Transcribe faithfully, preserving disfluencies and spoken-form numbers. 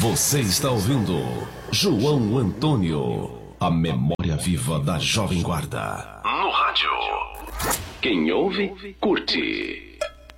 Você está ouvindo João Antônio, a memória viva da Jovem Guarda. No rádio. Quem ouve, curte.